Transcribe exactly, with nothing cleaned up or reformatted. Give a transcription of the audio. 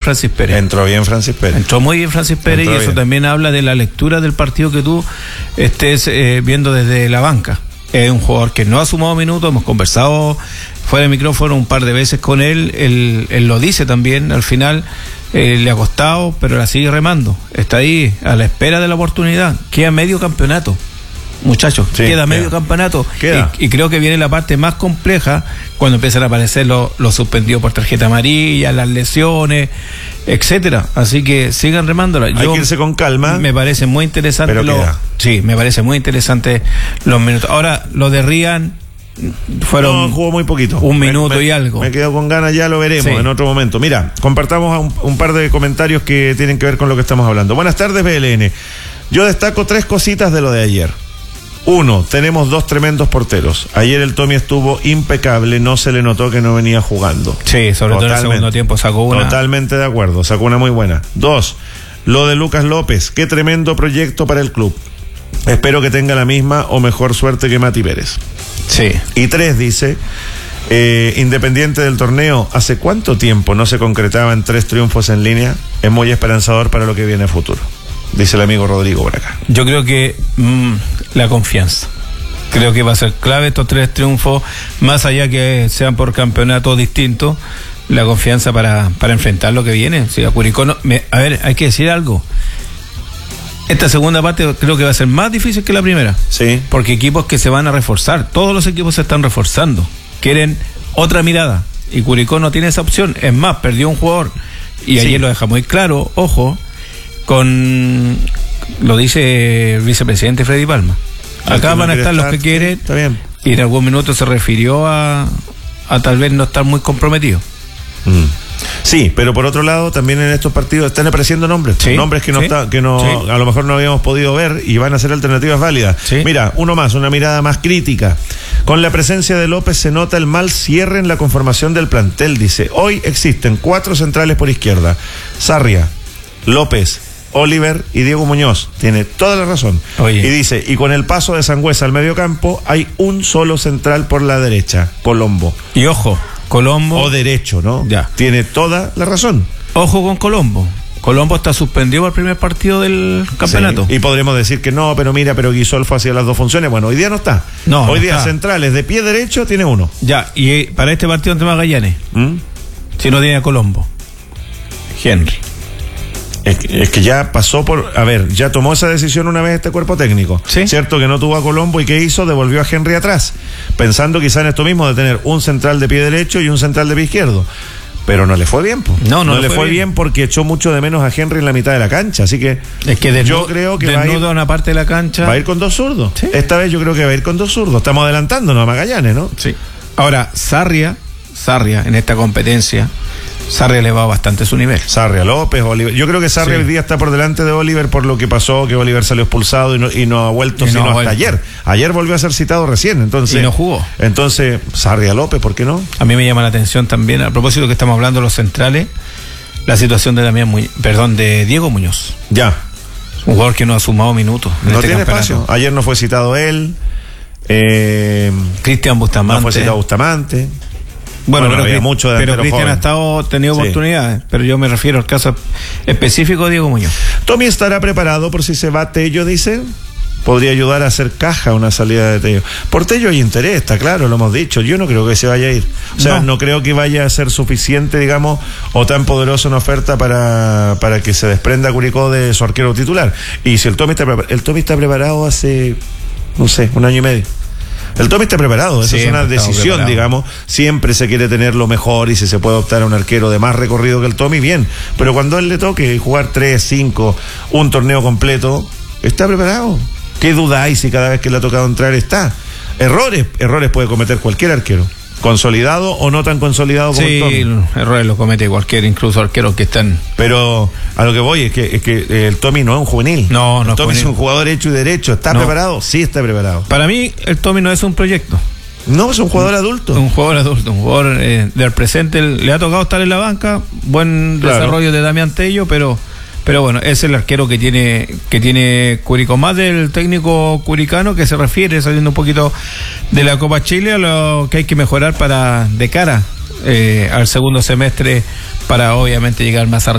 Francis Pérez. Entró bien Francis Pérez. Entró muy bien Francis Pérez Entró y eso bien. También habla de la lectura del partido que tú estés eh, viendo desde la banca. Es un jugador que no ha sumado minutos, hemos conversado fuera de micrófono un par de veces con él, él, él lo dice también, al final eh, le ha costado, pero la sigue remando, está ahí a la espera de la oportunidad, queda medio campeonato. Muchachos, sí, queda medio queda. campeonato queda. Y, y creo que viene la parte más compleja cuando empiezan a aparecer los lo suspendidos por tarjeta amarilla, las lesiones, etcétera. Así que sigan remándola. Hay Yo, que irse con calma. Me parece muy interesante. Pero lo, sí, me parece muy interesante los minutos. Ahora, lo de Rian fueron. No, jugó muy poquito. Un me, minuto me, y algo. Me quedo con ganas, ya lo veremos sí. en otro momento. Mira, compartamos un, un par de comentarios que tienen que ver con lo que estamos hablando. Buenas tardes, B L N. Yo destaco tres cositas de lo de ayer. Uno, tenemos dos tremendos porteros. Ayer el Tommy estuvo impecable, no se le notó que no venía jugando. Sí, sobre Totalmente. todo en el segundo tiempo sacó una. Totalmente de acuerdo, sacó una muy buena. Dos, lo de Lucas López, qué tremendo proyecto para el club. Espero que tenga la misma o mejor suerte que Mati Pérez. Sí. Y tres, dice, eh, independiente del torneo, ¿hace cuánto tiempo no se concretaban tres triunfos en línea? Es muy esperanzador para lo que viene a futuro. Dice el amigo Rodrigo por acá. Yo creo que mmm, la confianza. Creo que va a ser clave estos tres triunfos, más allá que sean por campeonatos distintos, la confianza para, para enfrentar lo que viene. Si a Curicó no, me, a ver, hay que decir algo. Esta segunda parte creo que va a ser más difícil que la primera. Sí. Porque equipos que se van a reforzar, todos los equipos se están reforzando. Quieren otra mirada. Y Curicó no tiene esa opción. Es más, perdió un jugador. Y sí. ayer lo deja muy claro, ojo. Con lo dice el vicepresidente Freddy Palma. Acá van a estar los que quieren. Está bien. Y en algún minuto se refirió a, a tal vez no estar muy comprometido. Mm. Sí, pero por otro lado también en estos partidos están apareciendo nombres, sí, nombres que no, sí, está, que no sí. a lo mejor no habíamos podido ver y van a ser alternativas válidas. Sí. Mira, uno más, una mirada más crítica. Con la presencia de López se nota el mal cierre en la conformación del plantel, dice. Hoy existen cuatro centrales por izquierda: Sarria, López, Oliver y Diego Muñoz. Tiene toda la razón. Oye. Y dice, y con el paso de Sangüesa al mediocampo hay un solo central por la derecha, Colombo. Y ojo, Colombo. O derecho, ¿no? Ya. Tiene toda la razón. Ojo con Colombo. Colombo está suspendido al primer partido del campeonato. Sí. Y podremos decir que no, pero mira, pero Guisolfo hacía las dos funciones. Bueno, hoy día no está. No, hoy no día está. Centrales de pie derecho tiene uno. Ya, y para este partido ante Magallanes, ¿Mm? si no tiene a Colombo, Henry. Es que, es que ya pasó por, a ver, ya tomó esa decisión una vez este cuerpo técnico, ¿sí? Cierto que no tuvo a Colombo y ¿qué hizo? Devolvió a Henry atrás, pensando quizá en esto mismo de tener un central de pie derecho y un central de pie izquierdo, pero no le fue bien, po. no, no, no le fue, fue bien. bien porque echó mucho de menos a Henry en la mitad de la cancha, así que, es que desnudo, yo creo que va a ir, una parte de la cancha, va a ir con dos zurdos, ¿sí? Esta vez yo creo que va a ir con dos zurdos, estamos adelantándonos a Magallanes, ¿no? Sí. Ahora, Sarria, Sarria en esta competencia, Sarria ha elevado bastante su nivel. Sarria, López, Oliver. Yo creo que Sarria sí. hoy día está por delante de Oliver por lo que pasó, que Oliver salió expulsado y no, y no ha vuelto y sino no ha hasta ayer. Ayer volvió a ser citado recién, entonces. Y no jugó. Entonces, Sarria, López, ¿por qué no? A mí me llama la atención también, a propósito que estamos hablando de los centrales, la situación de Damián Muñoz, perdón, de Diego Muñoz. Ya. Un jugador que no ha sumado minutos. En no este tiene campeonato. Espacio. Ayer no fue citado él. Eh, Cristian Bustamante. No fue citado Bustamante. Bueno, bueno, pero, había mucho pero Cristian ha estado tenido sí. oportunidades, pero yo me refiero al caso específico de Diego Muñoz. Tommy estará preparado por si se va Tello, dice. Podría ayudar a hacer caja una salida de Tello. Por Tello hay interés, está claro, lo hemos dicho. Yo no creo que se vaya a ir. O sea, no, no creo que vaya a ser suficiente, digamos, o tan poderosa una oferta para, para que se desprenda Curicó de su arquero titular. Y si el Tommy está preparado, el Tommy está preparado hace, no sé, un año y medio. El Tommy está preparado, eso sí, es una decisión, digamos. Siempre se quiere tener lo mejor y si se puede optar a un arquero de más recorrido que el Tommy, bien. Pero cuando a él le toque jugar tres, cinco, un torneo completo, está preparado. ¿Qué duda hay si cada vez que le ha tocado entrar está? Errores, errores puede cometer cualquier arquero. Consolidado o no tan consolidado como sí, el Tommy. Sí, errores los comete cualquier, incluso arqueros que están. Pero a lo que voy es que, es que el Tommy no es un juvenil. No, no. El Tommy es, es un jugador hecho y derecho. ¿Está no. preparado? Sí, está preparado. Para mí, el Tommy no es un proyecto. No, es un jugador adulto. Un jugador adulto, un jugador eh, del presente. Le ha tocado estar en la banca. Buen claro. desarrollo de Damián Tello, pero. Pero bueno, es el arquero que tiene que tiene Curicó, más del técnico curicano que se refiere, saliendo un poquito de la Copa Chile, a lo que hay que mejorar para de cara eh, al segundo semestre para obviamente llegar más arriba.